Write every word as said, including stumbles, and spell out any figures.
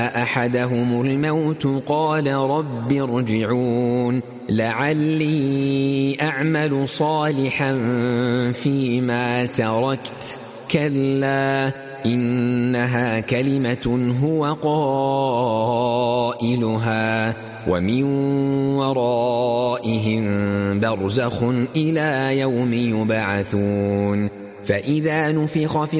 أحدهم الموت قال رب ارجعون لعلي أعمل صالحا فيما تركت كلا إنها كلمة هو قائلها ومن ورائهم برزخ إلى يوم يبعثون فإذا نفخ في